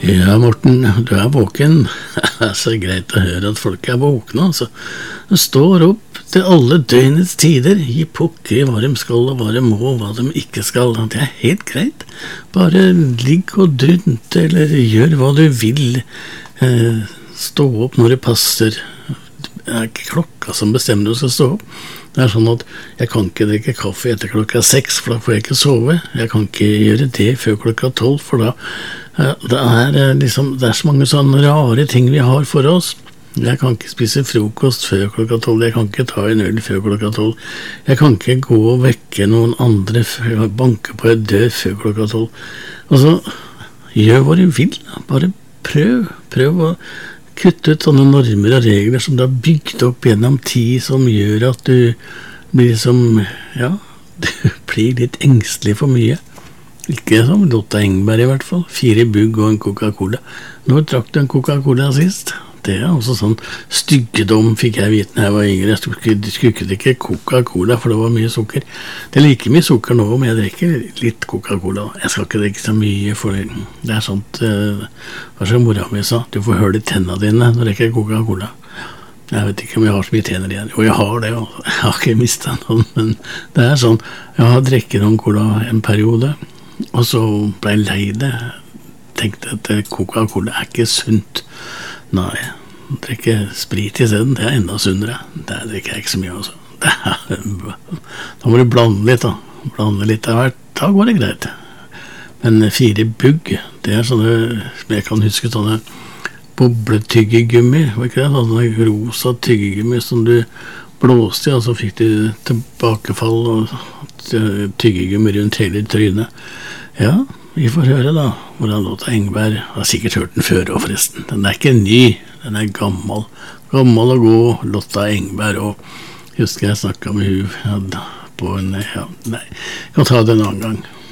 Ja, Morten, du våken. Det så greit å høre at folk våkne, altså. De står opp til alle døgnets tider, gi pokker i hva de skal og hva de må og hva de ikke skal. Det helt greit. Bare ligg og drunte, eller gjør hva du vil. Stå opp når det passer. Det ikke klokka som bestemmer du skal stå opp. Det sånn at jeg kan ikke drikke kaffe etter klokka 6, for da får jeg ikke sove. Jeg kan ikke gjøre det før klokka 12, for da det så mange sånne rare ting vi har for oss. Jeg kan ikke spise frokost før klokka 12, jeg kan ikke ta en øl før klokka 12, jeg kan ikke gå og vekke noen andre før banke på en dør før klokka 12. Og så gjør hva du vil, bare prøv å kutte ut sånne normer og regler som du har bygd opp gjennom tid, som gjør at du blir du blir litt engstelig for mye. Ikke som Lotta Engberg i hvert fall. 4 bugg og en Coca-Cola. Når drakk du en Coca-Cola sist? Det også sånn styggedom fikk jeg vite når jeg var yngre. Jeg skulle ikke Coca-Cola, for det var mye sukker. Det like mye sukker nå, men jeg drikker litt Coca-Cola. Jeg skal ikke drikke så mye, for det sånt hva som mora mi sa, du får høre i tennene dine når du drikker Coca-Cola. Jeg vet ikke om jeg har så mye tenner igjen. Jo, jeg har det, og jeg har ikke mistet noen, men det sånn, jeg har drikket noen cola en periode, og så ble jeg lei det. Tenkte at Coca-Cola ikke sunt. Nei, drikke sprit i stedet, det enda sunnere. Det drikker jeg ikke så mye også. Da må du blande litt da. Blande litt av hvert, da går det greit. Men 4 bugg, det sånne, som jeg kan huske, sånne bobletyggegummi, var ikke det? Sånne rosa tyggegummi som du blåste i, og så fikk du tilbakefall og tyggegummi rundt hele trynet. Ja, vi får høre da, hvordan Lotta Engberg har sikkert hørt den før også forresten. Den ikke ny, den gammel. Gammel og god Lotta Engberg, og husker jeg snakket med hun på en, jeg kan ta det en annen gang.